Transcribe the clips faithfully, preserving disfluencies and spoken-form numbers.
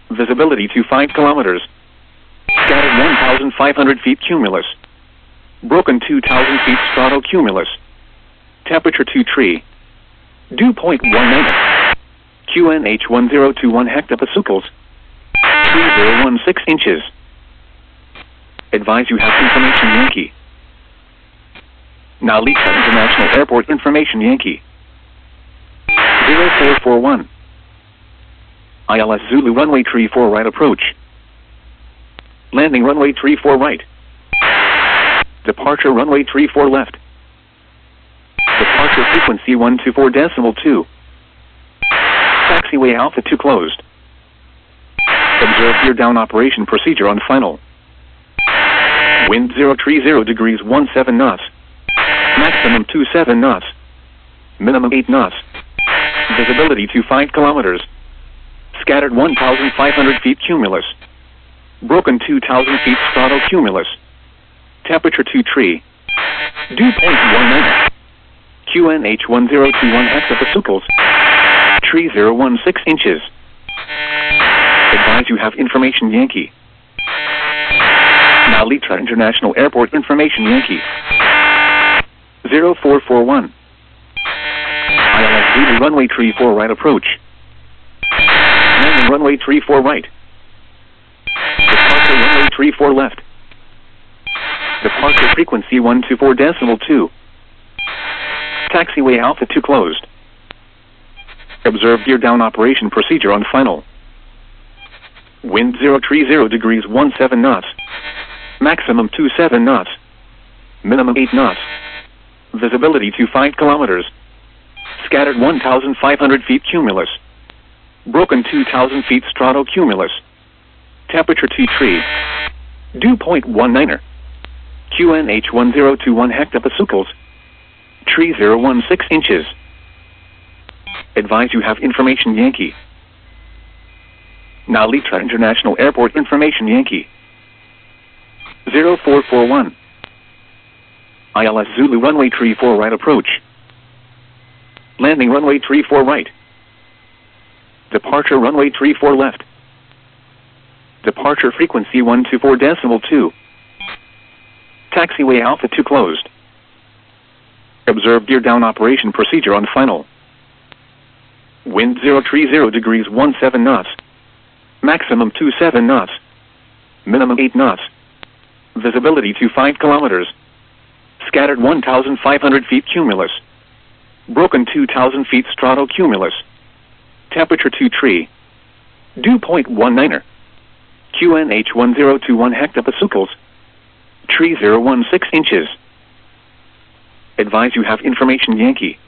Visibility to five kilometers. Scattered one thousand five hundred feet cumulus. Broken two thousand feet stratocumulus. Temperature two tree. Dew point one nine. Q N H one zero two one hectopascals. three zero one six inches. Advise you have information Yankee. Narita International Airport information Yankee. zero four four one. I L S Zulu runway three four right approach. Landing runway three four right. Departure runway three four left. Departure frequency one two four decimal two. Taxiway Alpha two closed. Observe gear down operation procedure on final. Wind zero three zero degrees one seven knots. Maximum two seven knots. Minimum eight knots. Visibility to five kilometers. Scattered one thousand five hundred feet cumulus. Broken two thousand feet stratocumulus. Temperature two tree. Dew point one nine. Q N H one zero two one hectopascals. Tree zero one six inches. Advise you have information Yankee. Narita International Airport information Yankee. zero four four one. I L S Zulu runway three four right approach. Landing runway three four right. Departure runway three four left. Departure frequency one two four decimal two. Taxiway Alpha two closed. Observe gear down operation procedure on final. Wind zero three zero degrees one seven knots. Maximum two seven knots. Minimum eight knots. Visibility to five kilometers. Scattered one thousand five hundred feet cumulus. Broken two thousand feet stratocumulus. Temperature two tree. Dew point one niner. Q N H one zero two one hectopascals. Tree zero one six inches. Advise you have information Yankee. Narita International Airport information Yankee. zero four four one. I L S Zulu runway three four right approach. Landing runway three four right. Departure runway three four left. Departure frequency one two four decimal two. Taxiway Alpha two closed. Observe gear down operation procedure on final. Wind zero three zero degrees one seven knots. Maximum two seven knots. Minimum eight knots. Visibility to five kilometers. Scattered one thousand five hundred feet cumulus. Broken two thousand feet stratocumulus. Temperature two tree. Dew point one niner. Q N H one zero two one hectopascals. Tree zero one six inches. Advise you have information Yankee.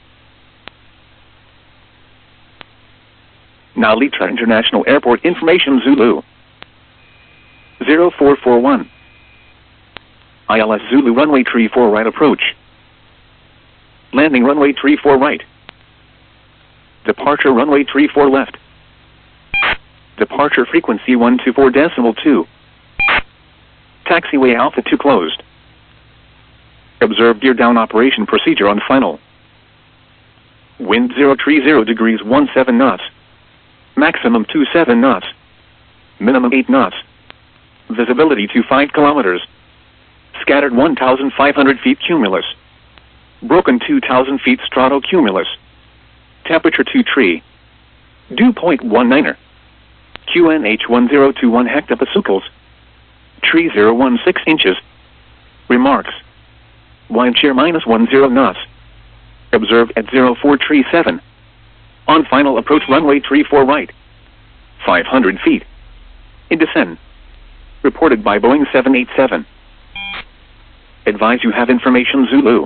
Narita International Airport information Zulu. zero four four one. I L S Zulu runway three four right approach. Landing runway three four right. Departure runway three four left. Departure frequency one two four decimal two. Taxiway Alpha two closed. Observe gear down operation procedure on final. Wind zero three zero degrees one seven knots. Maximum two seven knots. Minimum eight knots. Visibility to five kilometers. Scattered one thousand five hundred feet cumulus. Broken two thousand feet stratocumulus. Temperature two tree. Dew point one niner. Q N H one zero two one hectopascals. Tree zero one six inches. Remarks. Wind shear minus one zero knots. Observed at zero four three seven. On final approach runway three four right. five hundred feet. In descent. Reported by Boeing seven eighty-seven. Advise you have information Zulu.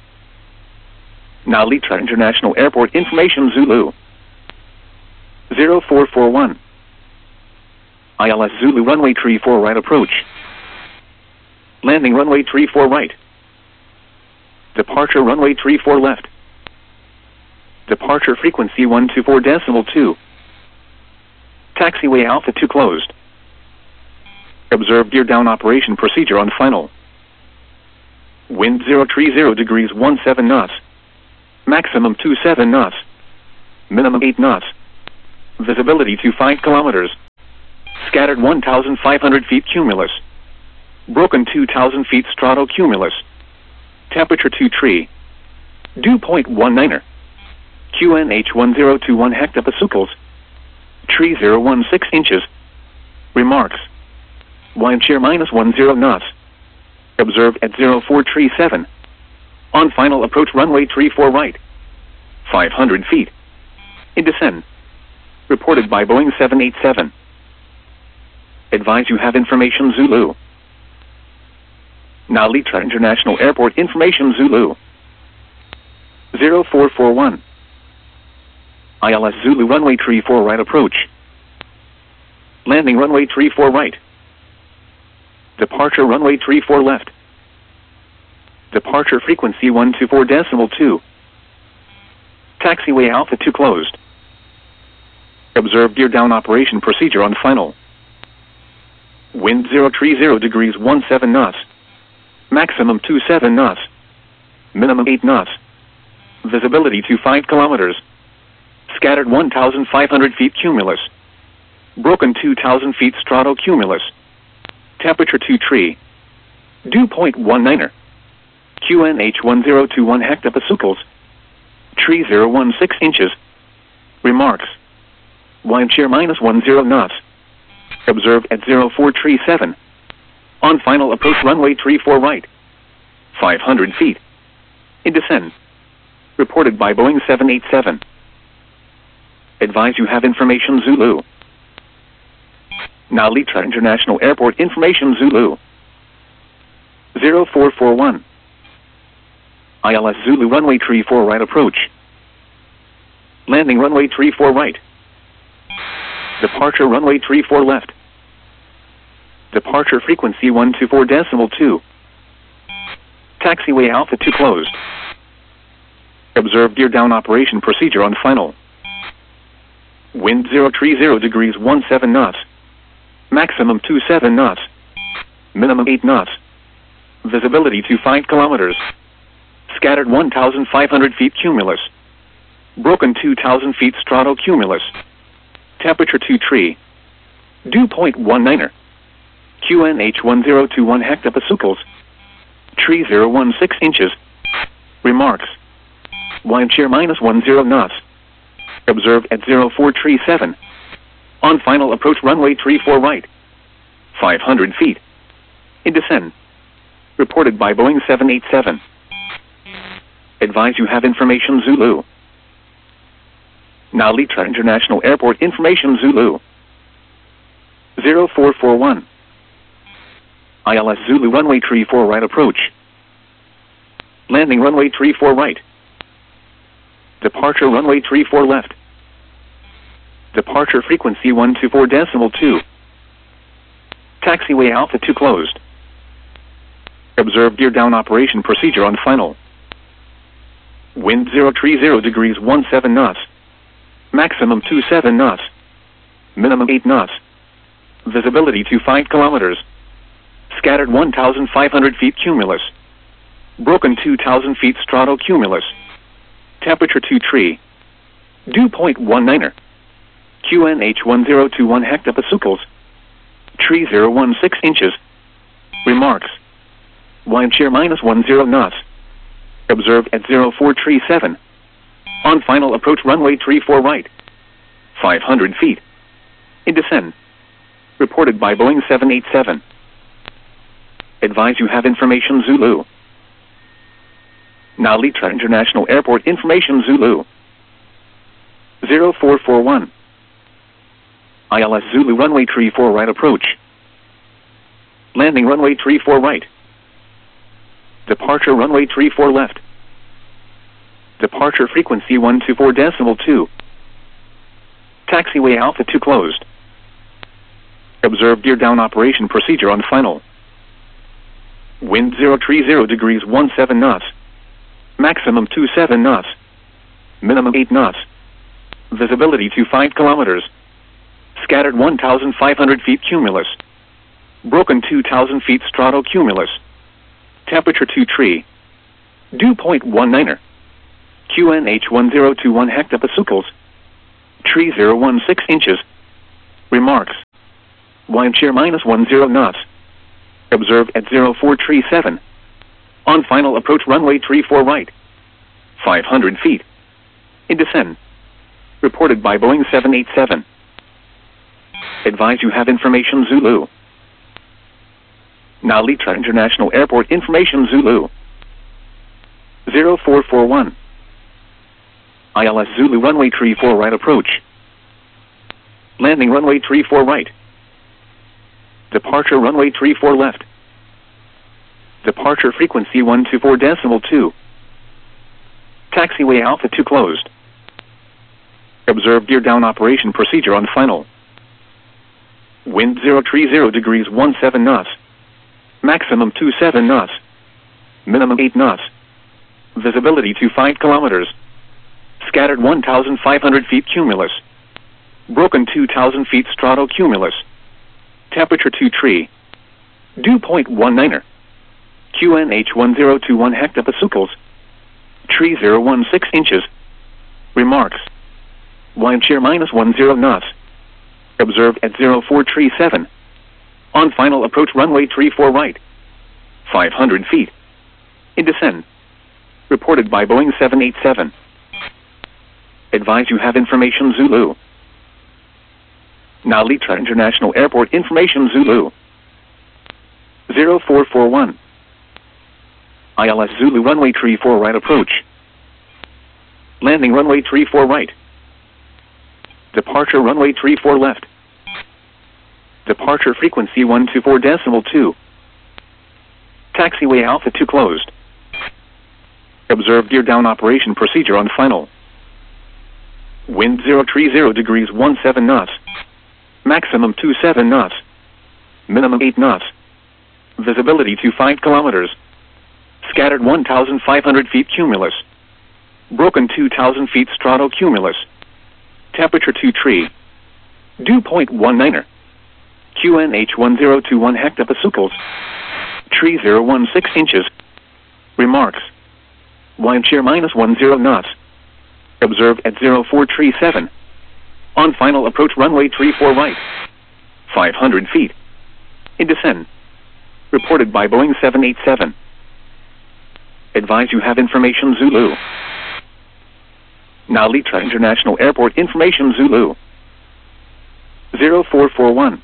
Narita International Airport information Zulu. zero four four one. I L S Zulu runway three four right approach. Landing runway three four right. Departure runway three four left. Departure frequency one two four decimal two. Taxiway Alpha two closed. Observe gear down operation procedure on final. Wind zero three zero degrees one seven knots. Maximum two seven knots. Minimum eight knots. Visibility to five kilometers. Scattered one thousand five hundred feet cumulus. Broken two thousand feet stratocumulus. Temperature two tree. Dew point one niner. Q N H one zero two one hectopascals. Tree zero one six inches. Remarks. Wind shear minus one zero knots. Observed at zero four tree seven. On final approach runway tree four right. five hundred feet. In descent. Reported by Boeing seven eighty-seven. Advise you have information Zulu. Now Litra International Airport information Zulu. zero four four one. I L S Zulu runway tree four right approach. Landing runway tree four right. Departure runway tree four left. Departure frequency one two four decimal two. Taxiway Alpha two closed. Observe gear down operation procedure on final. Wind zero three zero degrees one seven knots. Maximum two seven knots. Minimum eight knots. Visibility to five kilometers. Scattered one thousand five hundred feet cumulus. Broken two thousand feet stratocumulus. Temperature two tree. Dew point one niner. Q N H one zero two one hectopascals. Tree zero one six inches. Remarks. Wind shear minus one zero knots. Observed at zero four tree seven. On final approach runway tree four right. five hundred feet. In descent. Reported by Boeing seven eighty-seven. Advise you have information Zulu. Now Litra International Airport information Zulu. zero four four one. I L S Zulu runway tree four right approach. Landing runway tree four right. Departure runway tree four left. Departure frequency one two four decimal two. Taxiway Alpha two closed. Observe gear down operation procedure on final. Wind zero three zero degrees one seven knots. Maximum two seven knots. Minimum eight knots. Visibility to five kilometers. Scattered one thousand five hundred feet cumulus. Broken two thousand feet stratocumulus. Temperature two tree. Dew point one niner. Q N H one zero two one hectopascals. Tree zero one six inches. Remarks. Wind shear minus one zero knots. Observed at zero four tree seven. On final approach runway tree four right. five hundred feet. In descent. Reported by Boeing seven eighty-seven. Advise you have information Zulu. Now Litra International Airport information Zulu. zero four four one. I L S Zulu runway tree four right approach. Landing runway tree four right. Departure runway tree four left. Departure frequency one two four decimal two. Taxiway Alpha two closed. Observe gear down operation procedure on final. Wind zero three zero degrees one seven knots. Maximum two seven knots. Minimum eight knots. Visibility to five kilometers. Scattered one thousand five hundred feet cumulus. Broken two thousand feet stratocumulus. Temperature two tree. Dew point one niner. Q N H one zero two one hectopascals. Tree zero one six inches. Remarks. Wind shear minus one zero knots. Observed at zero four tree seven. On final approach runway tree four right. five hundred feet. In descent. Reported by Boeing seven eighty-seven. Advise you have information Zulu. Now Litra International Airport information Zulu. zero four four one. I L S Zulu runway tree four right approach. Landing runway tree four right. Departure runway tree four left. Departure frequency one two four decimal two. Taxiway Alpha two closed. Observe gear down operation procedure on final. Wind zero three zero degrees one seven knots. Maximum two seven knots. Minimum eight knots. Visibility to five kilometers. Scattered one thousand five hundred feet cumulus. Broken two thousand feet stratocumulus. Temperature two tree. Dew point one niner. Q N H one zero two one hectopascals. Tree zero one six inches. Remarks. Wind shear minus one zero knots. Observed at zero four three seven. On final approach runway three four right. five hundred feet. In descent. Reported by Boeing seven eighty-seven. Advise you have information Zulu. Now Litra International Airport information Zulu. zero four four one. I L S Zulu runway three four right approach. Landing runway three four right. Departure runway three four left. Departure frequency one two four decimal two. Taxiway Alpha two closed. Observe gear down operation procedure on final. Wind zero three zero degrees one seven knots. Maximum two seven knots. Minimum eight knots. Visibility to five kilometers. Scattered one thousand five hundred feet cumulus. Broken two thousand feet stratocumulus. Temperature two tree. Dew point one niner. Q N H one zero two one hectopascals. Tree zero one six inches. Remarks. Wind shear minus one zero knots. Observed at zero four three seven. On final approach runway three four right. five hundred feet. In descent. Reported by Boeing seven eighty-seven. Advise you have information Zulu. Now Litra International Airport information Zulu. zero four four one. I L S Zulu runway three four right approach. Landing runway three four right. Departure runway three four left. Departure frequency one two four decimal two. Taxiway Alpha two closed. Observe gear down operation procedure on final. Wind zero three zero degrees one seven knots. Maximum two seven knots. Minimum eight knots. Visibility to five kilometers. Scattered one thousand five hundred feet cumulus. Broken two thousand feet stratocumulus. Temperature two tree. Dew point one niner. Q N H one zero two one hectopascals. Tree zero one six inches. Remarks. Wind shear minus one zero knots. Observed at zero four three seven. On final approach runway three four right. five hundred feet. In descent. Reported by Boeing seven eighty-seven. Advise you have information Zulu. Now Litra International Airport information Zulu. zero four four one.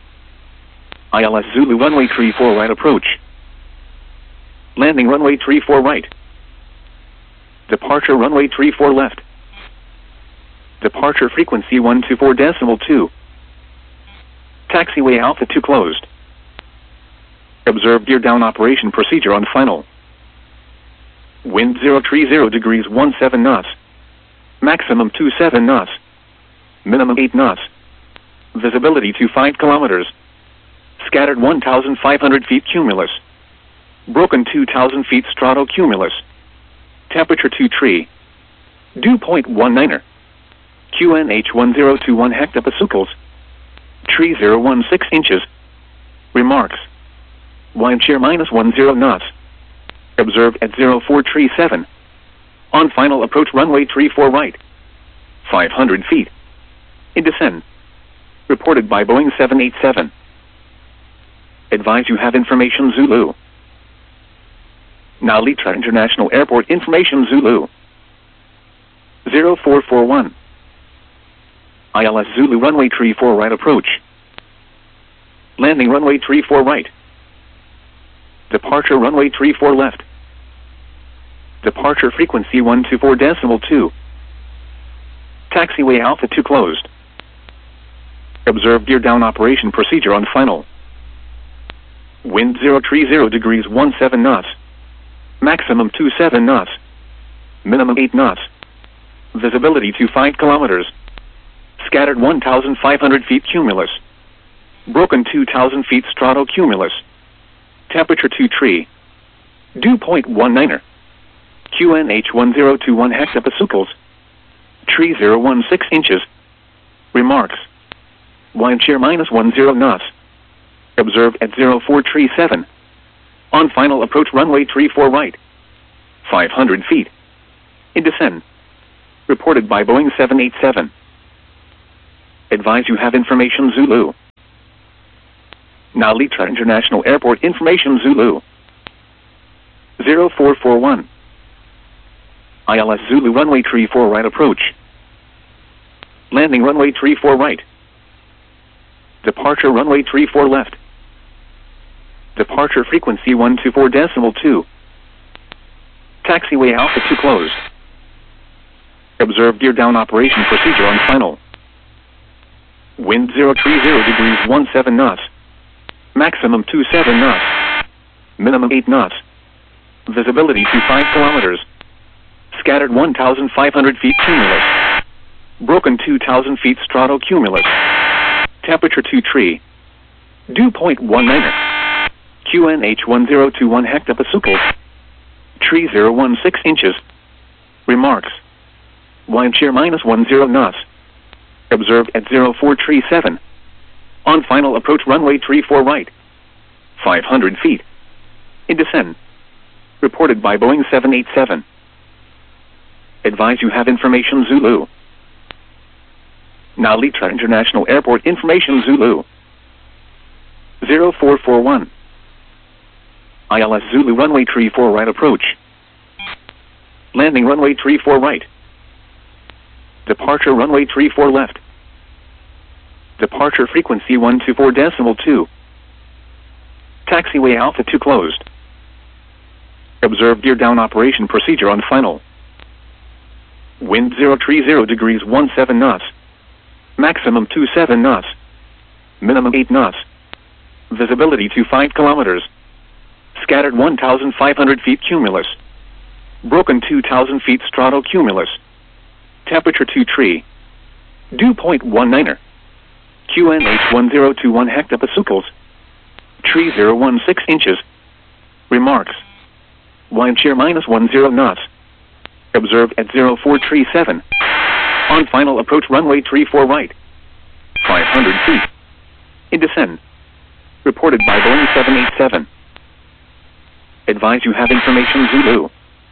I L S Zulu runway three four right approach. Landing runway three four right. Departure runway three four left. Departure frequency one two four decimal two. Taxiway Alpha two closed. Observe gear down operation procedure on final. Wind zero three zero degrees one seven knots. Maximum two seven knots. Minimum eight knots. Visibility to five kilometers. Scattered one thousand five hundred feet cumulus. Broken two thousand feet stratocumulus. Temperature two tree. Dew point one niner. Q N H one zero two one hectopascals. Tree zero one six inches. Remarks. Wind shear minus one zero knots. Observed at zero four three seven. On final approach runway three four right. five hundred feet. In descent. Reported by Boeing seven eighty-seven. Advise you have information Zulu. Now Litra International Airport information Zulu. zero four four one. I L S Zulu runway three four right approach. Landing runway three four right. Departure runway three four left. Departure frequency one two four decimal two. Taxiway Alpha two closed. Observe gear down operation procedure on final. Wind zero three zero degrees one seven knots. Maximum two seven knots. Minimum eight knots. Visibility to five kilometers. Scattered one thousand five hundred feet cumulus. Broken two thousand feet stratocumulus. Temperature two tree. Dew point one niner. Q N H one zero two one hectopascals. Tree zero one six inches. Remarks. Wind shear minus one zero knots. Observed at zero four three seven. On final approach runway three four right. five hundred feet. In descent. Reported by Boeing seven eighty-seven. Advise you have information Zulu. Now Litra International Airport information Zulu. zero four four one. I L S Zulu runway three four right approach. Landing runway three four right. Departure runway three four left. Departure frequency one two four decimal two. Taxiway Alpha two closed. Observe gear down operation procedure on final. Wind zero three zero degrees one seven knots. Maximum two seven knots. Minimum eight knots. Visibility to five kilometers. Scattered one thousand five hundred feet cumulus. Broken two thousand feet stratocumulus. Temperature two tree. Dew point one niner. Q N H one zero two one hectopascals. Tree zero one six inches. Remarks. Wind shear minus one zero knots. Observed at zero four three seven. On final approach runway three four right. five hundred feet. In descent. Reported by Boeing seven eighty-seven. Advise you have information Zulu. Now Litra International Airport information Zulu. zero four four one. I L S Zulu runway three four right approach. Landing runway three four right. Departure runway three four left. Departure frequency one two four decimal two. Taxiway Alpha two closed. Observe gear down operation procedure on final. Wind zero three zero degrees one seven knots. Maximum two seven knots. Minimum eight knots. Visibility to five kilometers. Scattered one thousand five hundred feet cumulus. Broken two thousand feet stratocumulus. Temperature two tree. Dew point one niner. Q N H one zero two one hectopascals. Tree zero one six inches. Remarks. Wind shear minus one zero knots. Observed at zero four three seven. On final approach runway three four right. five hundred feet. In descent. Reported by Boeing seven eighty-seven. Advise you have information Zulu.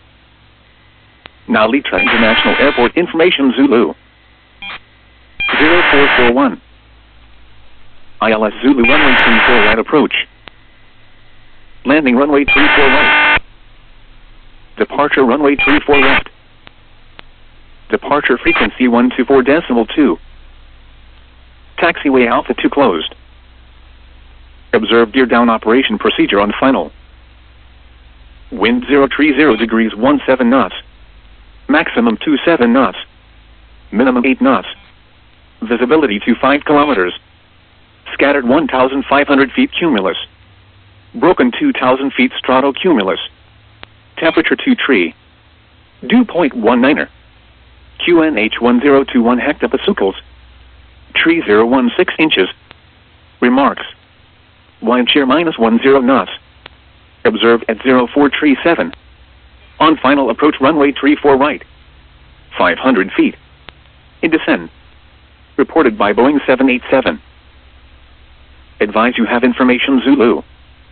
Now Litra International Airport information Zulu. zero four four one. I L S Zulu runway three four right approach. Landing runway three four right. Departure runway three four left. Departure frequency one two four decimal two. Taxiway Alpha two closed. Observe gear down operation procedure on final. Wind zero three zero degrees one seven knots. Maximum two seven knots. Minimum eight knots. Visibility to five kilometers. Scattered one thousand five hundred feet cumulus. Broken two thousand feet stratocumulus. Temperature two tree. Dew point one niner. Q N H one zero two one hectopascals. Tree zero one six inches. Remarks. Wind shear minus one zero knots. Observed at zero four three seven. On final approach runway three four right. five hundred feet. In descent. Reported by Boeing seven eighty-seven. Advise you have information Zulu.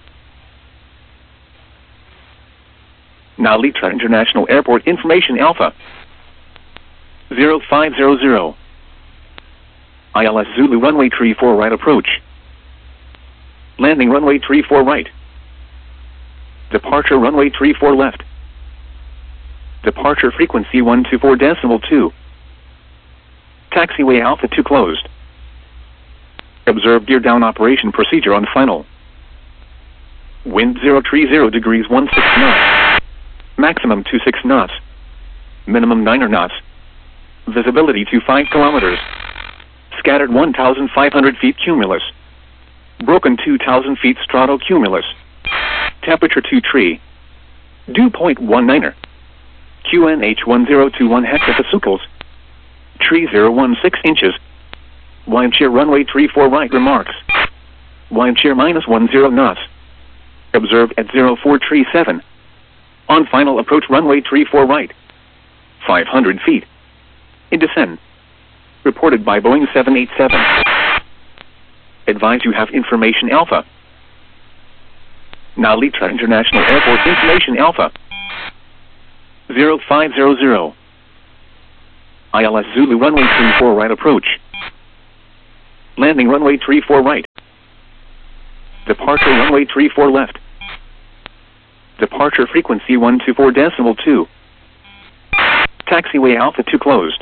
Now Litra International Airport information Alpha. zero five zero zero. I L S Zulu runway three four right approach. Landing runway three four right. Departure runway three four left. Departure frequency one two four decimal two. Taxiway Alpha two closed. Observe gear down operation procedure on final. Wind zero three zero degrees one six knots. Maximum two six knots. Minimum niner knots. Visibility to five kilometers. Scattered one thousand five hundred feet cumulus. Broken two thousand feet stratocumulus. Temperature two tree. Dew point one niner. Q N H one zero two one hectopascals. Tree zero one six inches. Wind shear runway three four right. Remarks. Wind shear minus one zero knots. Observed at zero four three seven. On final approach runway three four right. five hundred feet. In descent. Reported by Boeing seven eighty-seven. Advise you have information Alpha. Now Litra International Airport information Alpha. zero five zero zero. I L S Zulu runway three four right approach. Landing runway three four right. Departure runway three four left. Departure frequency one two four decimal two. Taxiway Alpha two closed.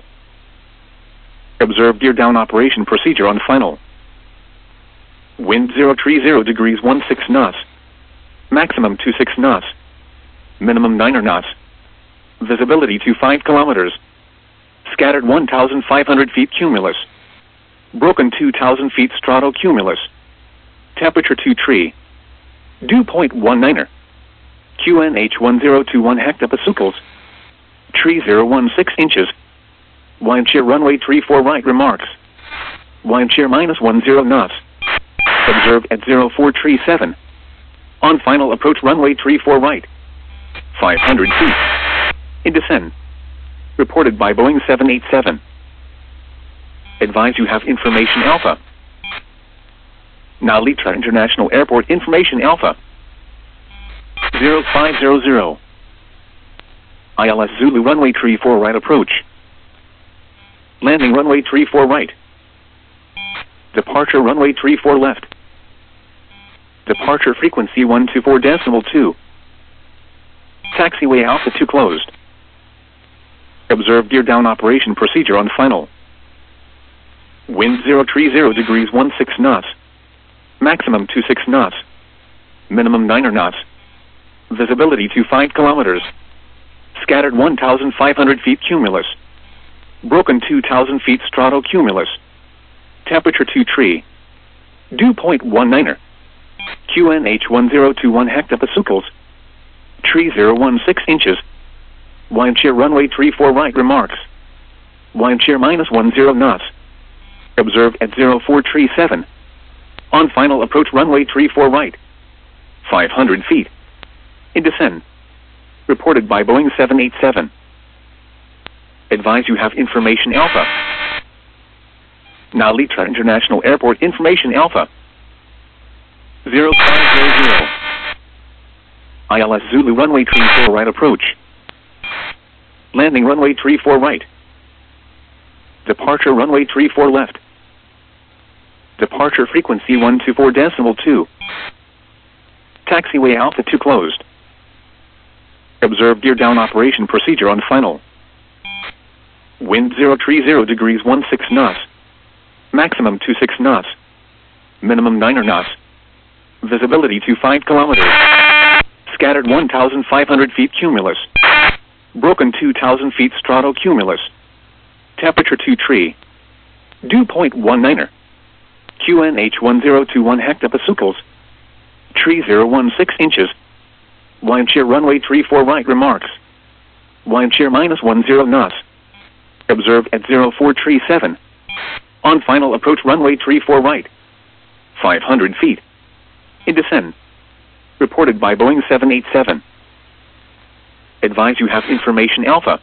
Observe gear down operation procedure on final. Wind zero three zero degrees one six knots. Maximum two six knots. Minimum nine knots. Visibility to five kilometers. Scattered one thousand five hundred feet cumulus. Broken two thousand feet stratocumulus. Temperature two tree. Dew point one niner. Q N H one zero two one hectopascals. Tree zero one six inches. Wind shear runway three four right remarks. Wind shear minus one zero knots. Observed at zero four three seven. On final approach runway three four right. five hundred feet. In descent. Reported by Boeing seven eighty-seven. Advise you have information Alpha. Now Litra International Airport information Alpha. zero five zero zero. I L S Zulu runway three four right approach. Landing runway three four right. Departure runway three four left. Departure frequency one two four decimal two. Taxiway Alpha two closed. Observe gear down operation procedure on final. Wind zero three zero degrees one six knots. Maximum two six knots. Minimum nine knots. Visibility to five kilometers. Scattered one thousand five hundred feet cumulus. Broken two thousand feet stratocumulus. Temperature two tree. Dew point one niner. Q N H one zero two one hectopascals. Tree zero one six inches. Wind shear runway three four right remarks. Wind shear minus one zero knots. Observed at zero four three seven. On final approach runway three four right. five hundred feet. In descent. Reported by Boeing seven eighty-seven. Advise you have information Alpha. Now Litra International Airport information Alpha. zero five zero zero. I L S Zulu runway three four right approach. Landing runway three four right. Departure runway three four left. Departure frequency one two four decimal two. Taxiway Alpha two closed. Observe gear down operation procedure on final. Wind zero three zero degrees one six knots. Maximum two six knots. Minimum nine knots. Visibility to five kilometers. Scattered one thousand five hundred feet cumulus. Broken two thousand feet stratocumulus. Temperature two tree. Dew point one niner. Q N H one zero two one hectopascals. Tree zero one six inches. Wind shear runway three four right remarks. Wind shear minus one zero knots. Observed at zero four three seven. On final approach runway three four right. five hundred feet. In descent. Reported by Boeing seven eighty-seven. Advise you have information Alpha.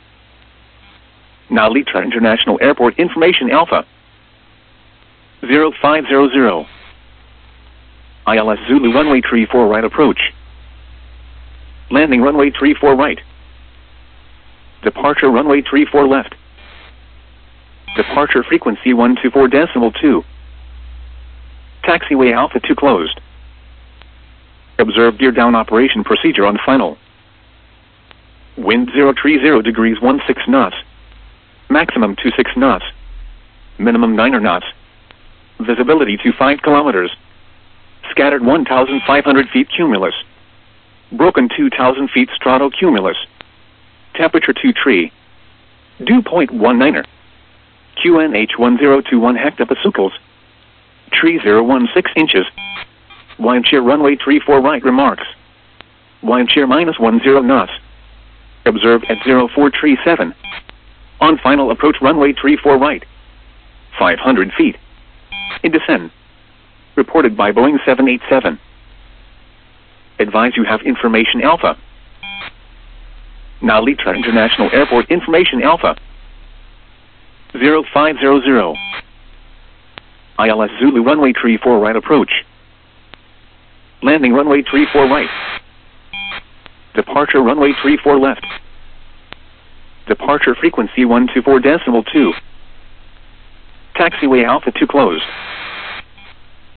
Now Litra International Airport information Alpha. zero five zero zero. I L S Zulu runway three four right approach. Landing runway three four right. Departure runway three four left. Departure frequency one two four decimal two. Taxiway Alpha two closed. Observe gear down operation procedure on final. Wind zero three zero degrees one six knots. Maximum two six knots. Minimum nine knots. Visibility to five kilometers. Scattered one thousand five hundred feet cumulus. Broken two thousand feet stratocumulus. Temperature two tree. Dew point one niner. Q N H one zero two one hectopascals. Tree zero one six inches. Wind shear runway three four right remarks. Wind shear minus one zero knots. Observed at zero four three seven. On final approach runway three four right. five hundred feet. In descent. Reported by Boeing seven eighty-seven. Advise you have information Alpha. Now Litra International Airport information Alpha. zero five zero zero. I L S Zulu runway three four right approach. Landing runway three four right. Departure runway three four left. Departure frequency one two four decimal two. Taxiway Alpha two closed.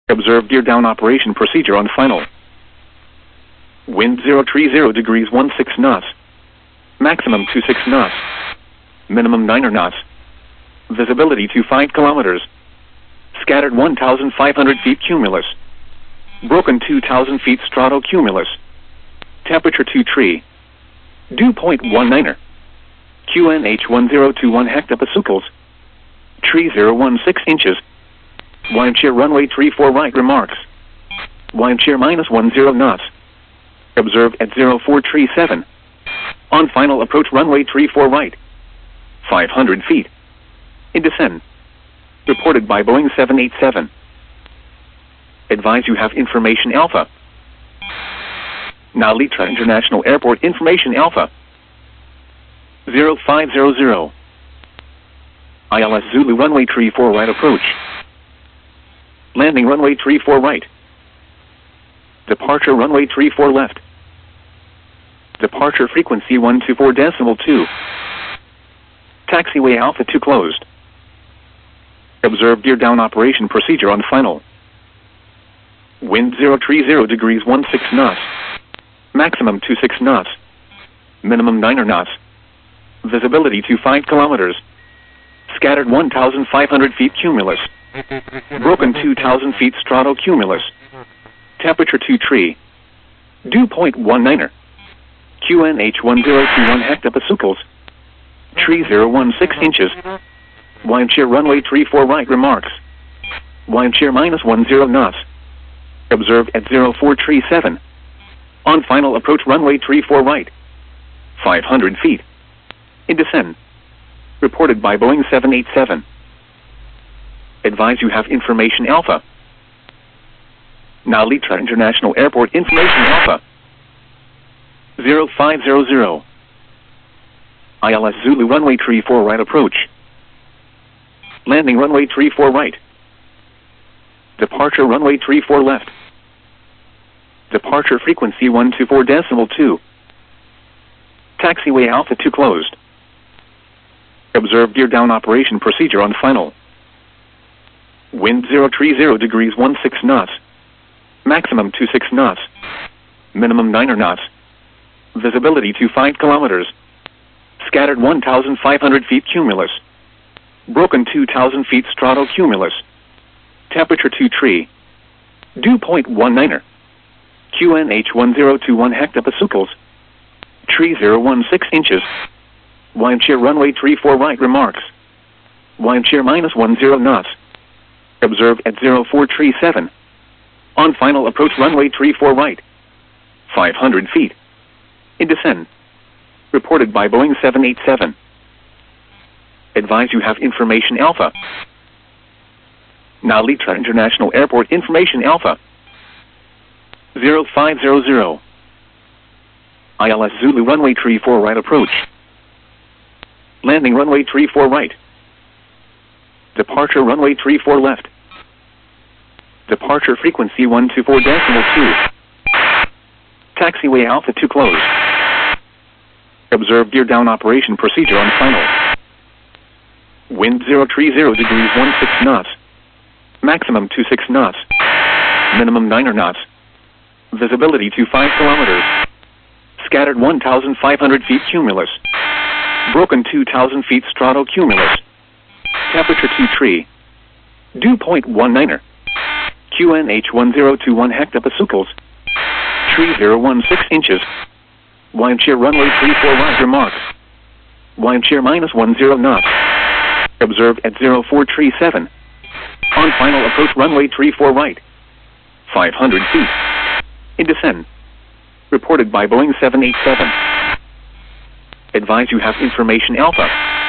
Observe gear down operation procedure on final. Wind zero three zero degrees one six knots. Maximum two six knots. Minimum nine knots. Visibility to five kilometers. Scattered one thousand five hundred feet cumulus. Broken two thousand feet stratocumulus. Temperature two tree. Dew point one niner. Q N H one zero two one hectopascals. Tree zero one six inches. Wind shear runway three four right remarks. Wind shear minus one zero knots. Observed at zero four three seven. On final approach runway three four right. five hundred feet. In descent. Reported by Boeing seven eighty-seven. Advise you have information Alpha. Now Litra International Airport information Alpha. zero five zero zero. I L S Zulu runway three four right approach. Landing runway three four right. Departure runway three four left. Departure frequency one two four decimal two. Taxiway Alpha two closed. Observe gear down operation procedure on final. Wind zero three zero degrees one six knots. Maximum two six knots. Minimum nine knots. Visibility to five kilometers. Scattered one thousand five hundred feet cumulus. Broken two thousand feet stratocumulus. Temperature two tree. Dew point one niner. Q N H one zero two one hectopascals. Tree zero one six inches. Wind shear runway three four right remarks. Wind shear minus one zero knots. Observed at zero four three seven. On final approach runway three four right. five hundred feet. In descent. Reported by Boeing seven eighty-seven. Advise you have information Alpha. Now Litra International Airport information Alpha. zero five zero zero. I L S Zulu runway three four right approach. Landing runway three four right. Departure runway three four left. Departure frequency one two four decimal two. Taxiway Alpha two closed. Observe gear down operation procedure on final. Wind zero three zero degrees one six knots. Maximum two six knots. Minimum nine knots. Visibility to five kilometers. Scattered one thousand five hundred feet cumulus. Broken two thousand feet stratocumulus. Temperature two tree. Dew point one niner. Q N H one zero two one hectopascals. Tree zero one six inches. Wind shear runway three four right remarks. Wind shear minus one zero knots. Observed at zero four three seven. On final approach runway three four right. five hundred feet. In descent. Reported by Boeing seven eighty-seven. Advise you have information Alpha. Now Litra International Airport information Alpha. zero five zero zero. I L S Zulu runway three four right approach. Landing runway three four right. Departure runway three four left. Departure frequency one two four decimal two. Taxiway Alpha two closed. Observe gear down operation procedure on final. Wind zero three zero degrees one six knots. Maximum two six knots. Minimum nine knots. Visibility to five kilometers. Scattered one thousand five hundred feet cumulus. Broken two thousand feet stratocumulus. Temperature two tree. Dew point one niner. Q N H one zero two one hectopascals. Tree zero one six inches. Wind shear runway three four right remarks. Wind shear minus one zero knots. Observed at zero four three seven. On final approach runway three four right. five hundred feet. In descent. Reported by Boeing seven eighty-seven. Advise you have information Alpha.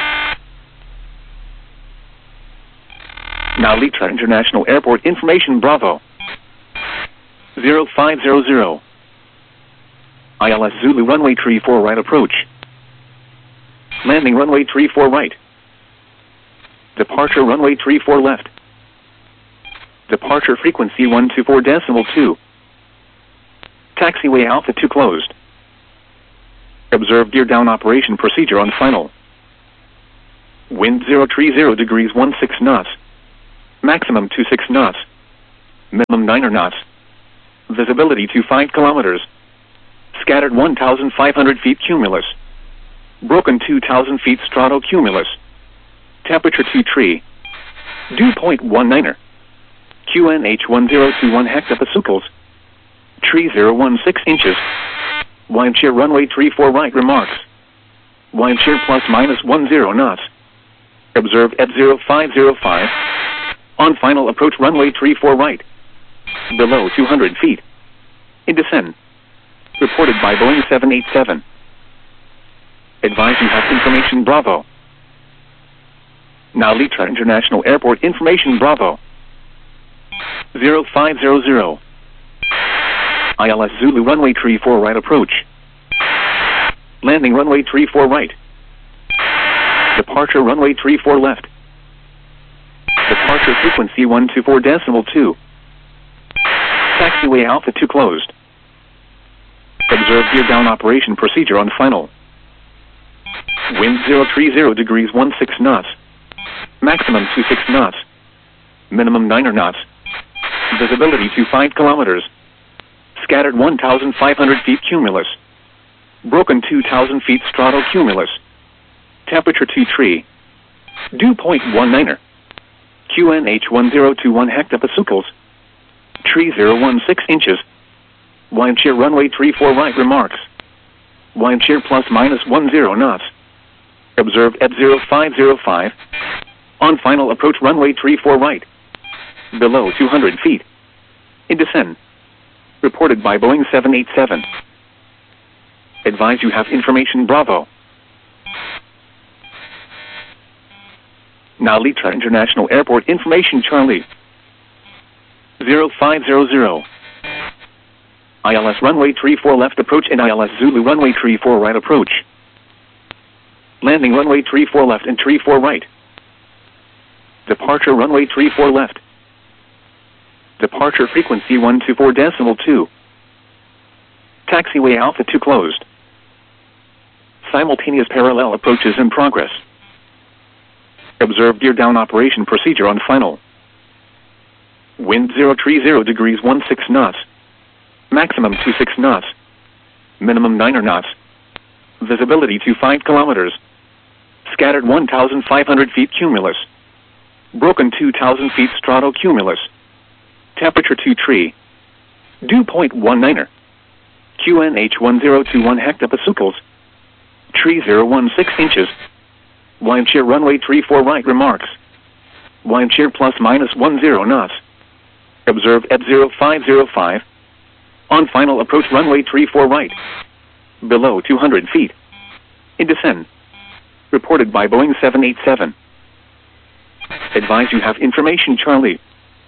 Now Litra International Airport information Bravo. zero five zero zero. I L S Zulu runway three four right approach. Landing runway three four right. Departure runway three four left. Departure frequency one two four decimal two. Taxiway Alpha two closed. Observe gear down operation procedure on final. Wind zero three zero degrees one six knots. Maximum two six knots. minimum nine knots. Visibility to five kilometers. Scattered one thousand five hundred feet cumulus. Broken two thousand feet stratocumulus. Temperature two tree. Dew point one niner. Q N H one zero two one hectopascals. Tree zero one six inches. Wind shear runway three four right remarks. Wind shear plus minus one zero knots. Observed at zero five zero five. On final approach runway three four right. Below two hundred feet. In descent. Reported by Boeing seven eighty-seven. Advise you have information Bravo. Now Litra International Airport information Bravo. zero five zero zero. I L S Zulu runway three four right approach. Landing runway three four right. Departure runway three four left. Departure frequency one two four decimal two. Taxiway Alpha two closed. Observe gear down operation procedure on final. Wind zero three zero degrees one six knots. Maximum two six knots. Minimum nine knots. Visibility to five kilometers. Scattered one thousand five hundred feet cumulus. Broken two thousand feet stratocumulus. Temperature two tree. Dew point one niner. Q N H one zero two one hectopascals. Tree zero one six inches. Wind shear runway three four right remarks. Wind shear plus minus one zero knots. Observed at zero five zero five. On final approach runway three four right. Below two hundred feet. In descent. Reported by Boeing seven eighty-seven. Advise you have information Bravo. Now Litra International Airport information Charlie. zero five zero zero. I L S runway three four left approach and I L S Zulu runway three four right approach. Landing runway three four left and three four right. Departure runway three four left. Departure frequency one two four decimal two. Taxiway Alpha two closed. Simultaneous parallel approaches in progress. Observe gear down operation procedure on final. Wind zero three zero degrees one six knots. Maximum two six knots. Minimum nine knots. Visibility to five kilometers. Scattered one thousand five hundred feet cumulus. Broken two thousand feet stratocumulus. Temperature two tree. Dew point one niner. Q N H one zero two one hectopascals. Tree zero one six inches. Wind shear runway three four right remarks. Wind shear plus minus one zero knots. Observed at zero five zero five. On final approach runway three four right. Below two hundred feet. In descent. Reported by Boeing seven eighty-seven. Advise you have information Charlie.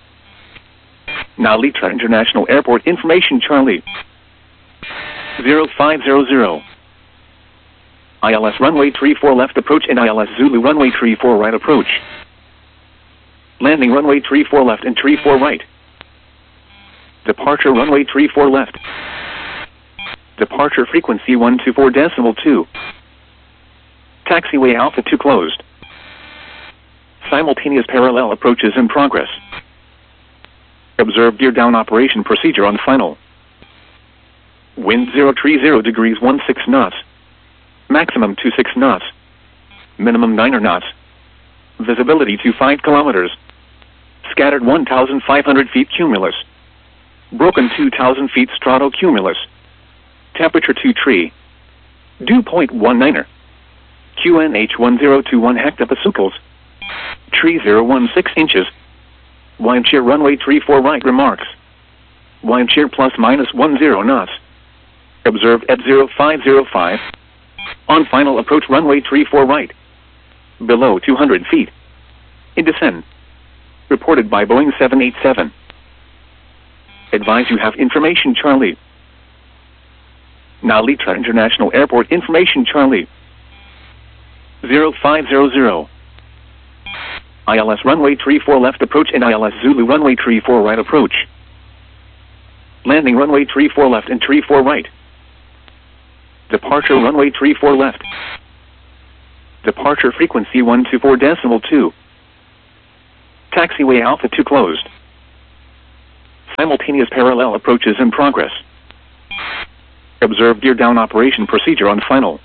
Now Litra International Airport information Charlie. zero five zero zero. I L S runway three four left approach and I L S Zulu runway three four right approach. Landing runway three four left and three four right. Departure runway three four left. Departure frequency one two four decimal two. Taxiway Alpha two closed. Simultaneous parallel approaches in progress. Observe gear down operation procedure on final. Wind zero three zero degrees one six knots. Maximum two six knots. Minimum nine knots. Visibility to five kilometers. Scattered one thousand five hundred feet cumulus. Broken two thousand feet stratocumulus. Temperature two tree. Dew point one niner. Q N H one zero two one hectopascals. Tree zero one six inches. Wind shear runway three four right remarks. Wind shear plus minus one zero knots. Observed at zero five zero five. On final approach runway three four right. Below two hundred feet. In descent. Reported by Boeing seven eighty-seven. Advise you have information Charlie. Now Litra International Airport information Charlie. zero five zero zero. I L S runway three four left approach and I L S Zulu runway three four right approach. Landing runway three four left and three four right. Departure runway three four left. Departure frequency one two four decimal two. Taxiway Alpha two closed. Simultaneous parallel approaches in progress. Observe gear down operation procedure on final.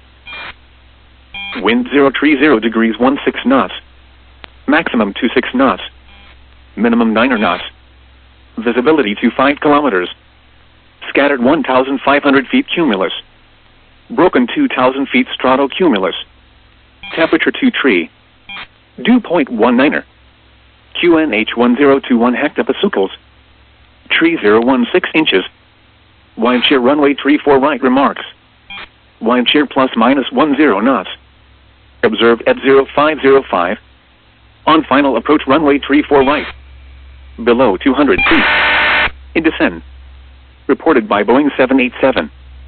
Wind zero three zero degrees one six knots. Maximum two six knots. Minimum nine knots. Visibility to five kilometers. Scattered one thousand five hundred feet cumulus. Broken two thousand feet stratocumulus. Temperature two tree. Dew point one niner. Q N H one zero two one hectopascals. Tree zero one six inches. Wind shear runway three four right remarks. Wind shear plus minus one zero knots. Observe at zero five zero five. On final approach runway three four right. Below two hundred feet. In descent. Reported by Boeing seven eighty-seven.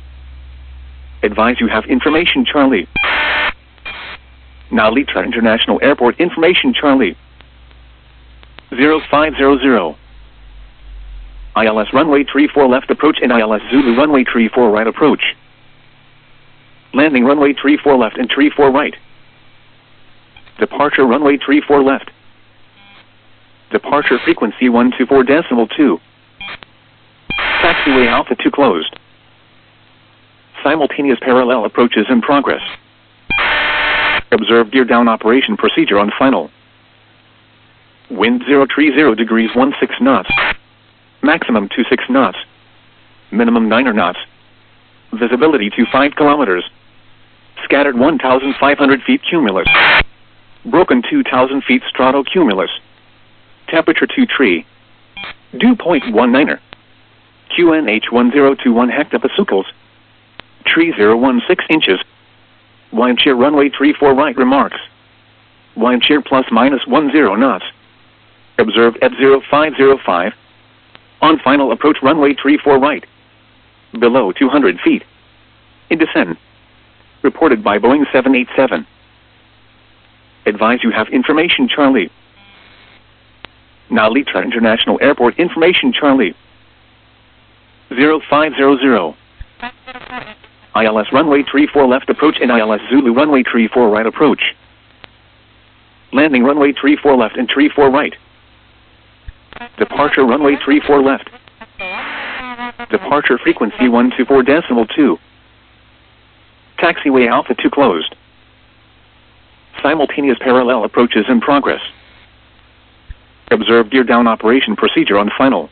Advise you have information Charlie. Now Litra International Airport information Charlie. zero five zero zero. I L S runway three four left approach and I L S Zulu runway three four right approach. Landing runway three four left and three four right. Departure runway three four left. Departure frequency one two four decimal two. Taxiway Alpha two closed. Simultaneous parallel approaches in progress. Observe gear down operation procedure on final. Wind zero three zero degrees one six knots. Maximum two six knots. Minimum nine knots. Visibility to five kilometers. Scattered one thousand five hundred feet cumulus. Broken two thousand feet stratocumulus. Temperature two tree. Dew point one niner. Q N H one zero two one hectopascals. Tree zero one six inches. Wind shear runway three four right remarks. Wind shear plus minus one zero knots. Observe at zero five zero five. On final approach runway three four right. Below two hundred feet. In descent. Reported by Boeing seven eighty-seven. Advise you have information Charlie. Now Litra International Airport information Charlie. zero five zero zero. I L S runway three four left approach and I L S Zulu runway three four right approach. Landing runway three four left and three four right. Departure runway three four left. Departure frequency one two four decimal two. Taxiway Alpha two closed. Simultaneous parallel approaches in progress. Observe gear down operation procedure on final.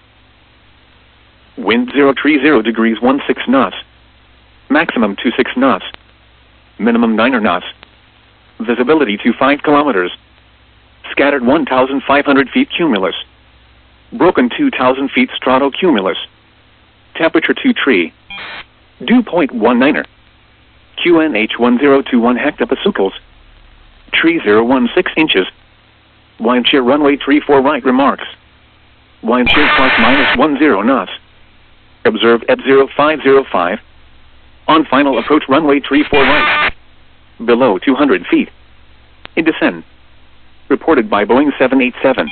Wind zero three zero degrees one six knots. Maximum two six knots. Minimum nine knots. Visibility to five kilometers. Scattered one thousand five hundred feet cumulus. Broken two thousand feet stratocumulus. Temperature two tree. Dew point one niner. Q N H one zero two one hectopascals. Tree zero one six inches. Wind shear runway three four right remarks. Wind shear plus minus one zero knots. Observe at zero five zero five. On final approach runway three four right. Below two hundred feet. In descent. Reported by Boeing seven eighty-seven.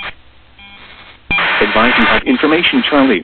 Advise you have information Charlie.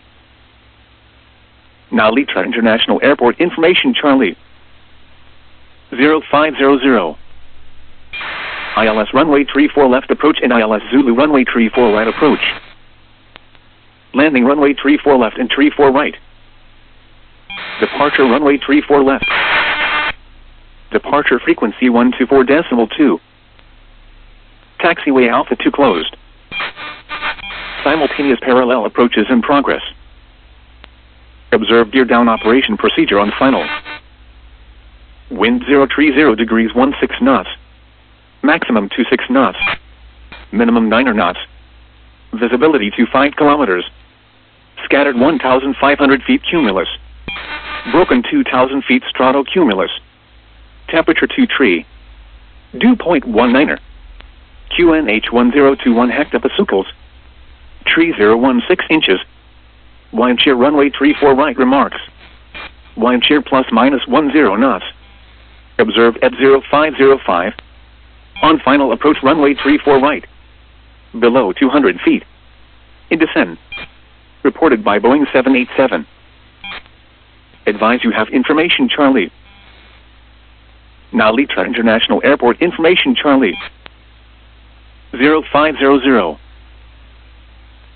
Now Litra International Airport information Charlie. zero five zero zero. I L S runway three four left approach and I L S Zulu runway three four right approach. Landing runway three four left and three four right. Departure runway three four left. Departure frequency one two four decimal two. Taxiway Alpha two closed. Simultaneous parallel approaches in progress. Observe gear down operation procedure on final. Wind zero three zero degrees one six knots. Maximum two six knots. Minimum nine knots. Visibility to five kilometers. Scattered one thousand five hundred feet cumulus. Broken two thousand feet stratocumulus. Temperature two tree. Dew point one niner. Q N H one zero two one hectopascals. Tree zero one six inches. Wind shear runway three four right remarks. Wind shear plus minus one zero knots. Observe at zero five zero five. On final approach runway three four right. Below two hundred feet. In descent. Reported by Boeing seven eighty-seven. Advise you have information Charlie. Now Litra International Airport information Charlie. zero five zero zero.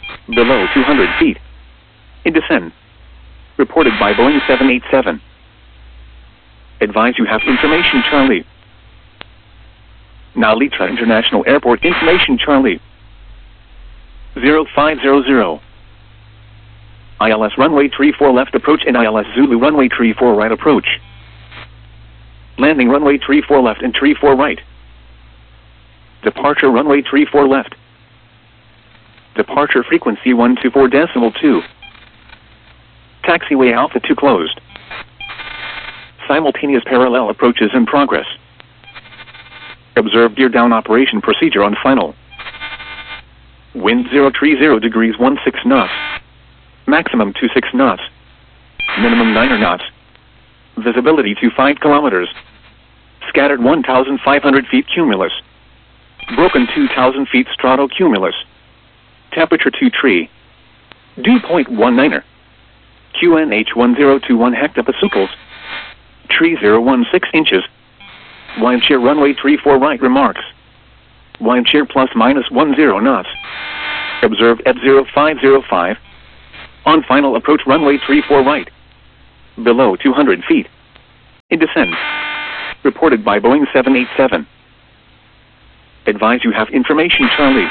Below two hundred feet. In descent. Reported by Boeing seven eighty-seven. Advise you have information, Charlie. Nalita International Airport information, Charlie. zero five zero zero. I L S runway three four left approach and I L S Zulu runway three four right approach. Landing runway three four left and three four right. Departure runway three four left. Departure frequency one two four decimal two. Taxiway Alpha two closed. Simultaneous parallel approaches in progress. Observe gear down operation procedure on final. Wind zero three zero degrees sixteen knots. Maximum twenty-six knots. Minimum nine knots. Visibility to five kilometers. Scattered one thousand five hundred feet cumulus. Broken two thousand feet stratocumulus. Temperature two tree. Dew point one niner. Q N H one zero two one hectopascals. Tree zero one six inches. Wind shear runway three four right remarks. Wind shear plus minus one zero knots. Observed at zero five zero five. On final approach runway three four right. Below two hundred feet. In descent. Reported by Boeing seven eighty-seven. Advise you have information Charlie.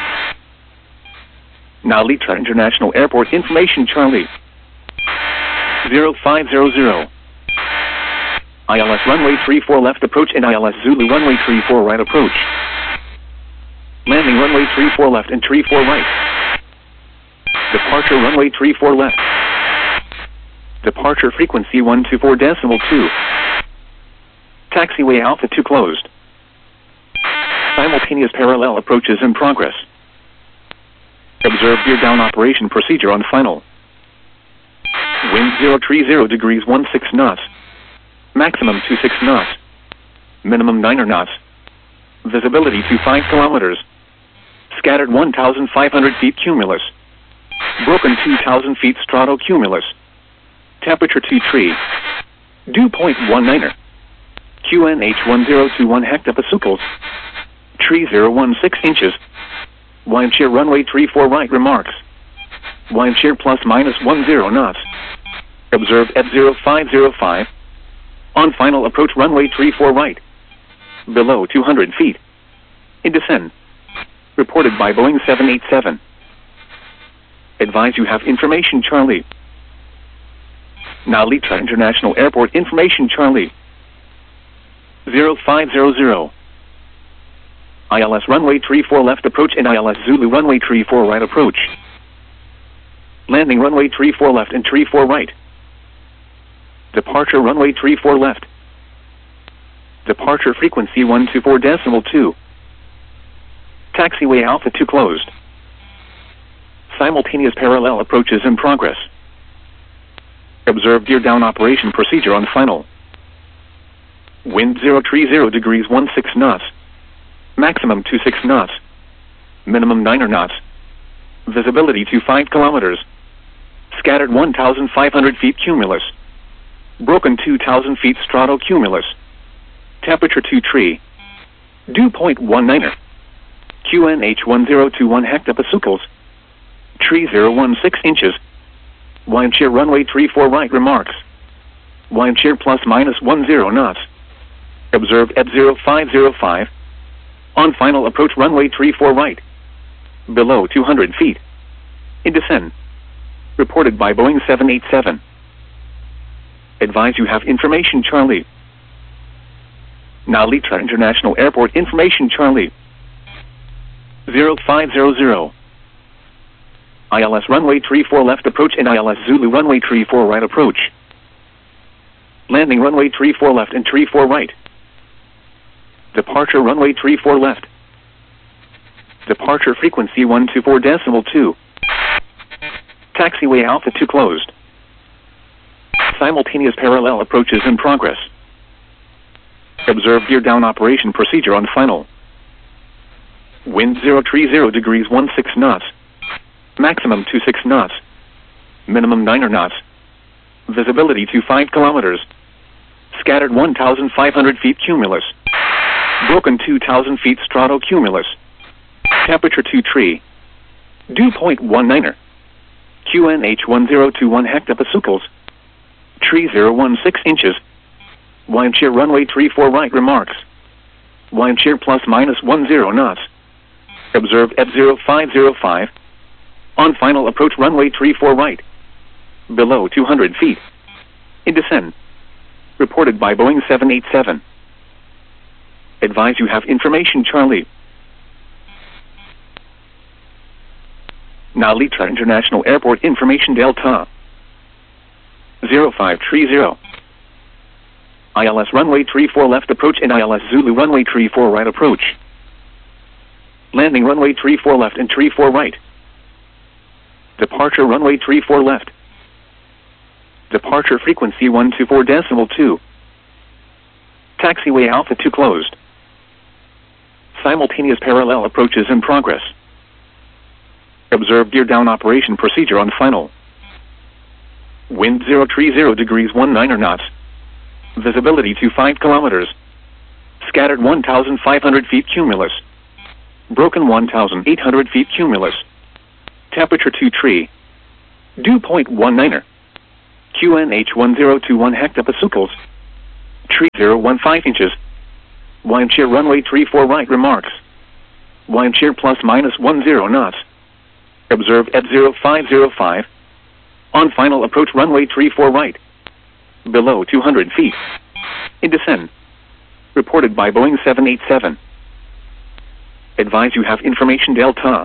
Narita International Airport information Charlie. zero five zero zero. I L S runway three four left approach and I L S Zulu runway three four right approach. Landing runway three four left and three four right. Departure runway three four left. Departure frequency one two four decimal two. Taxiway Alpha two closed. Simultaneous parallel approaches in progress. Observe gear down operation procedure on final. Wind zero three zero degrees one six knots. Maximum two six knots. Minimum nine knots. Visibility to five kilometers. Scattered one thousand five hundred feet cumulus. Broken two thousand feet stratocumulus. Temperature two three. Dew point one niner. Q N H one zero two one hectopascals. three zero one six inches. Wind shear runway three four right remarks. Wind shear plus minus one zero knots. Observe at zero five zero five. On final approach runway three four right. Below two hundred feet. In descent. Reported by Boeing seven eighty-seven. Advise you have information Charlie. Narita International Airport information Charlie. zero five zero zero. I L S runway three four left approach and I L S Zulu runway three four right approach. Landing runway three four left and three four right. Departure runway three four left. Departure frequency one two four decimal two. Taxiway Alpha two closed. Simultaneous parallel approaches in progress. Observe gear down operation procedure on final. Wind zero three zero degrees one six knots. Maximum two six knots. Minimum nine knots. Visibility to five kilometers. Scattered one thousand five hundred feet cumulus. Broken two thousand feet stratocumulus. Temperature two three. Dew point one niner. Q N H one zero two one hectopascals. three zero one six inches. Wind shear runway three four right remarks. Wind shear plus minus one zero knots. Observed at zero five zero five. On final approach runway three four right. Below two hundred feet. In descent. Reported by Boeing seven eighty-seven. Advise you have information Charlie. Narita International Airport information Charlie. zero five zero zero. I L S runway three four left approach and I L S Zulu runway three four right approach. Landing runway three four left and three four right. Departure runway three four left. Departure frequency one two four decimal two. Taxiway Alpha two closed. Simultaneous parallel approaches in progress. Observe gear down operation procedure on final. Wind zero three zero degrees one six knots. Maximum two six knots. Minimum nine knots. Visibility to five kilometers. Scattered one thousand five hundred feet cumulus. Broken two thousand feet stratocumulus. Temperature two three. Dew point one niner. Q N H one zero two one hectopascals. three zero one six inches. Wind shear runway three four right remarks. Wind shear plus minus one zero knots. Observed at zero five zero five. On final approach runway three four right. Below two hundred feet. In descent. Reported by Boeing seven eighty-seven. Advise you have information Charlie. Narita International Airport information Delta. zero five three zero. I L S runway three four left approach and I L S Zulu runway three four right approach. Landing runway three four left and three four right. Departure runway three four left. Departure frequency one two four decimal two. Taxiway Alpha two closed. Simultaneous parallel approaches in progress. Observe gear down operation procedure on final. Wind zero three zero degrees one niner knots. Visibility to five kilometers. Scattered one thousand five hundred feet cumulus. Broken one thousand eight hundred feet cumulus. Temperature two three. Dew point one niner. Q N H one zero two one hectopascals. Tree zero one five inches. Wind shear runway three four right remarks. Wind shear plus minus one zero knots. Observed at zero five zero five. On final approach runway three four right. Below two hundred feet. In descent. Reported by Boeing seven eighty-seven. Advise you have information Delta.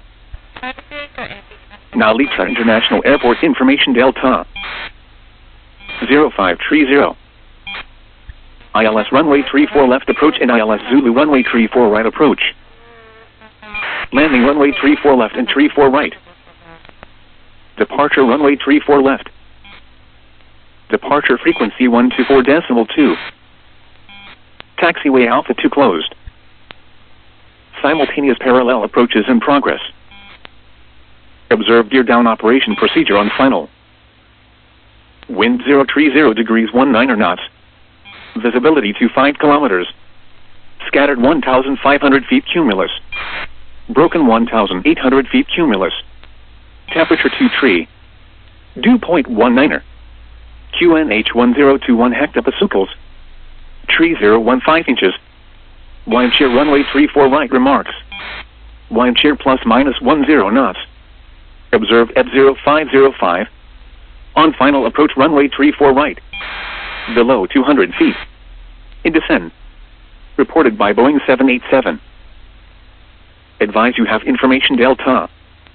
Narita International Airport information Delta. zero five three zero. I L S runway three four left approach and I L S Zulu runway three four right approach. Landing runway three four left and three four right. Departure runway three four left. Departure frequency one two four decimal two. Taxiway Alpha two closed. Simultaneous parallel approaches in progress. Observe gear down operation procedure on final. Wind zero three zero degrees one niner knots. Visibility to five kilometers. Scattered one thousand five hundred feet cumulus. Broken one thousand eight hundred feet cumulus. Temperature two three. Dew point one niner. Q N H one zero two one hectopascals. Tree zero one five inches. Wind shear runway three four right remarks. Wind shear plus minus one zero knots. Observed at zero five zero five. On final approach runway three four right. Below two hundred feet. In descent. Reported by Boeing seven eighty-seven. Advise you have information Delta.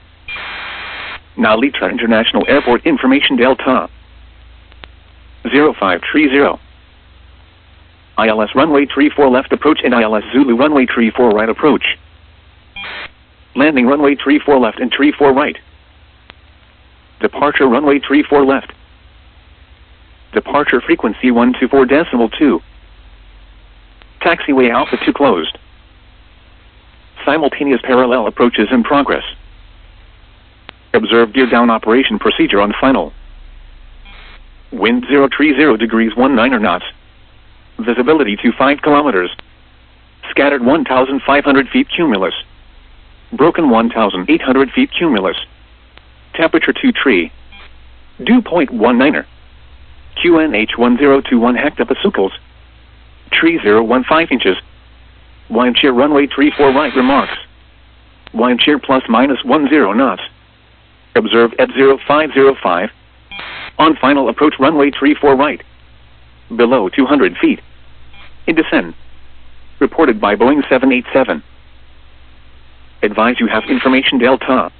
Narita International Airport information Delta. zero five three zero. I L S runway three four left approach and I L S Zulu runway three four right approach. Landing runway three four left and three four right. Departure runway three four left. Departure frequency one two four decimal two. Taxiway Alpha two closed. Simultaneous parallel approaches in progress. Observe gear down operation procedure on final. Wind zero three zero degrees one niner knots. Visibility to five kilometers. Scattered one thousand five hundred feet cumulus. Broken one thousand eight hundred feet cumulus. Temperature two three. Dew point one niner. Q N H one zero two one hectopascals. Tree zero one five inches. Wind shear runway three four right remarks. Wind shear plus minus one zero knots. Observed at zero five zero five. On final approach runway three four right. Below two hundred feet. In descent. Reported by Boeing seven eighty-seven. Advise you have information Delta.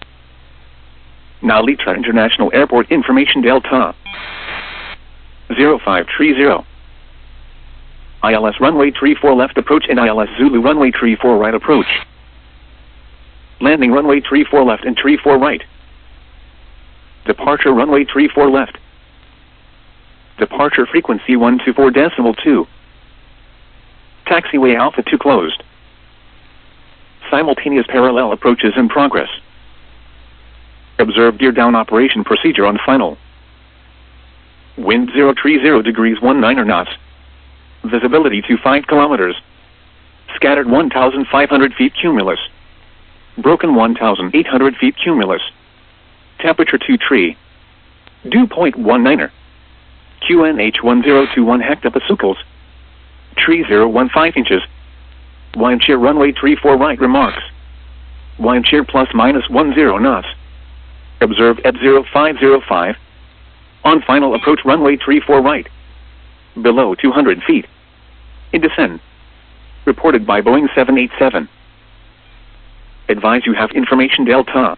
Narita International Airport information Delta. zero five three zero. I L S runway three four left approach and I L S Zulu runway three four right approach. Landing runway three four left and three four right. Departure runway three four left. Departure frequency one two four decimal two. Taxiway Alpha two closed. Simultaneous parallel approaches in progress. Observe gear down operation procedure on final. Wind zero three zero degrees one niner knots. Visibility to five kilometers. Scattered one thousand five hundred feet cumulus. Broken one thousand eight hundred feet cumulus. Temperature two three. Dew point one niner. Q N H one zero two one hectopascals. Tree zero one five inches. Wind shear runway three four right remarks. Wind shear plus minus one zero knots. Observed at zero five zero five. On final approach runway three four right. Below two hundred feet. In descent. Reported by Boeing seven eighty-seven. Advise you have information Delta.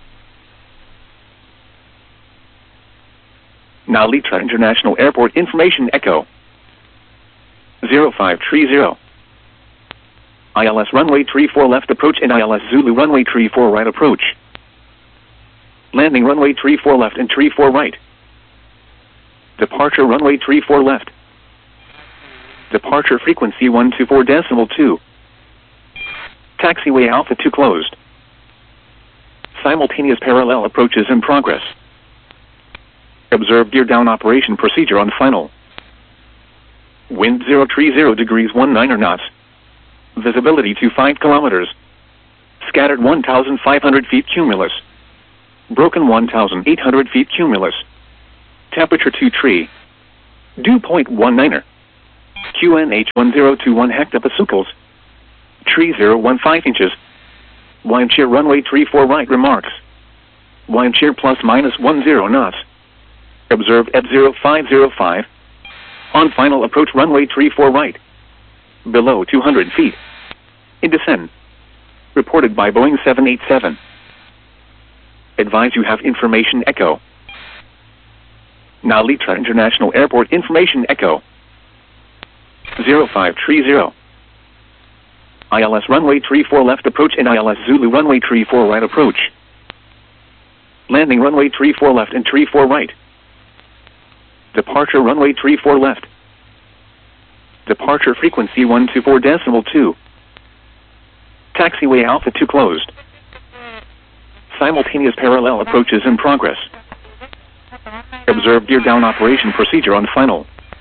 Narita International Airport information Echo. zero five three zero. I L S runway three four left approach and I L S Zulu runway three four right approach. Landing runway three four left and three four right. Departure runway three four left. Departure frequency one two four decimal two. Taxiway Alpha two closed. Simultaneous parallel approaches in progress. Observe gear down operation procedure on final. Wind zero three zero degrees one niner knots. Visibility to five kilometers. Scattered one thousand five hundred feet cumulus. Broken one thousand eight hundred feet cumulus. Temperature two tree. Dew point one niner. Q N H one zero two one hectopascals. Tree zero one five inches. Wind shear runway three four right remarks. Wind shear plus minus one zero knots. Observed at zero five zero five. On final approach runway three four right. Below two hundred feet. In descent. Reported by Boeing seven eighty-seven. Advise you have information echo. Now Litra International Airport information echo. zero five three zero. I L S runway three four left approach and I L S Zulu runway three four right approach. Landing runway three four left and three four right. Departure runway three four left. Departure frequency one two four decimal two. Taxiway Alpha two closed. Simultaneous parallel approaches in progress. Observe gear down operation procedure on final.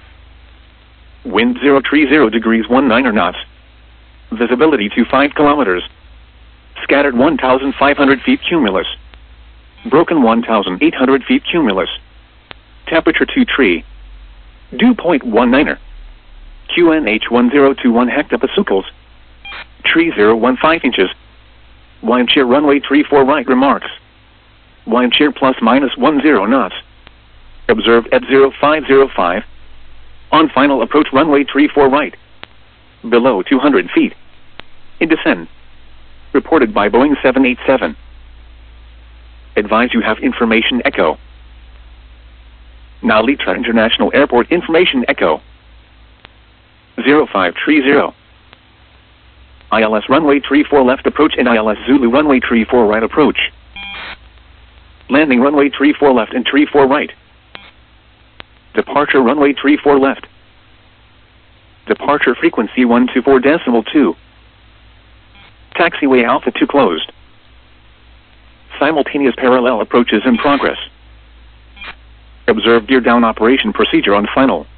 Wind zero three zero degrees one niner knots. Visibility to five kilometers. Scattered one thousand five hundred feet cumulus. Broken one thousand eight hundred feet cumulus. Temperature two tree. Dew point one niner. Q N H one zero two one hectopascals. Tree zero one five inches. Wind shear runway three four right remarks. Wind shear plus minus one zero knots. Observed at zero five zero five. On final approach runway three four right. Below two hundred feet. In descent. Reported by Boeing seven eighty-seven. Advise you have information echo. Now Litra International Airport information echo. zero five three zero. I L S runway three four left approach and I L S Zulu runway three four right approach. Landing runway three four left and three four right. Departure runway three four left. Departure frequency one two four decimal two. Taxiway Alpha two closed. Simultaneous parallel approaches in progress. Observe gear down operation procedure on final.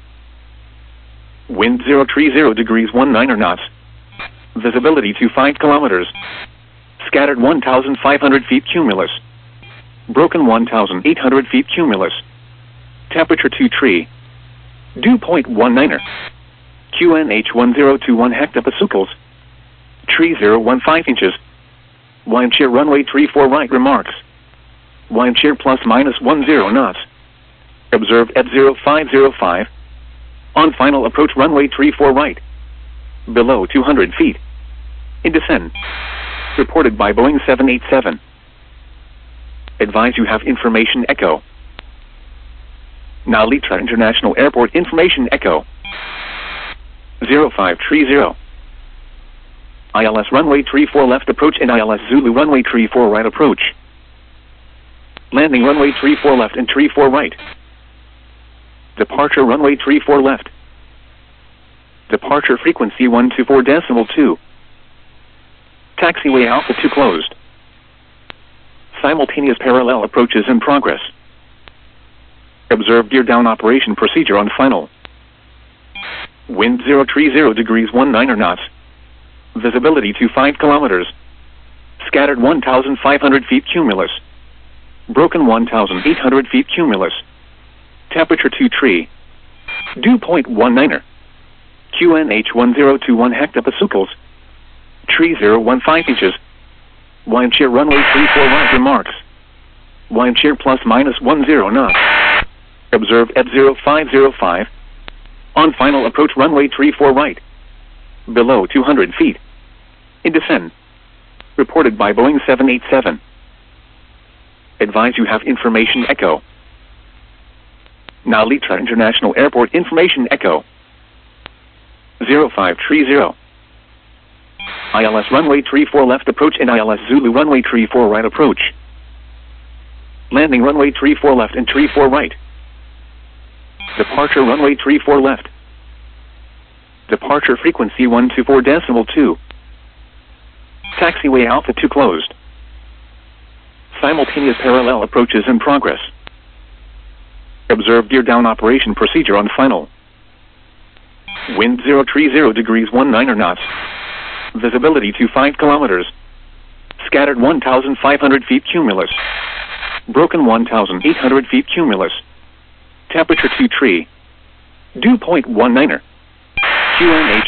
Wind zero three zero degrees one niner knots. Visibility to five kilometers. Scattered one thousand five hundred feet cumulus. Broken one thousand eight hundred feet cumulus. Temperature two tree. Dew point one niner. Q N H one zero two one hectopascals. Tree zero one five inches. Wind shear runway three four right remarks. Wind shear plus minus one zero knots. Observed at zero five zero five. On final approach runway three four right. Below two hundred feet. In descent. Reported by Boeing seven eighty-seven. Advise you have information echo. Now Litra International Airport information echo. zero five three zero. I L S runway three four left approach and I L S Zulu runway three four right approach. Landing runway three four left and three four right. Departure runway three four left. Departure frequency one two four decimal two. Taxiway Alpha two closed. Simultaneous parallel approaches in progress. Observe gear down operation procedure on final. Wind zero three zero degrees one niner knots. Visibility to five kilometers. Scattered one thousand five hundred feet cumulus. Broken one thousand eight hundred feet cumulus. Temperature two tree. Dew point one niner. Q N H one zero two one hectopascals. Tree zero one five inches. Wind shear runway three four right remarks. Wind shear plus minus one zero knots. Observed at zero five zero five. On final approach runway three four right. Below two hundred feet. In descent. Reported by Boeing seven eighty-seven. Advise you have information echo. Now Litra International Airport information echo. zero five three zero. I L S runway three four left approach and I L S Zulu runway three four right approach. Landing runway three four left and three four right. Departure runway three four left. Departure frequency one two four decimal two. Taxiway Alpha two closed. Simultaneous parallel approaches in progress. Observe gear down operation procedure on final. Wind zero three zero degrees one niner knots. Visibility to five kilometers. Scattered one thousand five hundred feet cumulus. Broken one thousand eight hundred feet cumulus. Temperature two tree. Dew point one niner. Q N H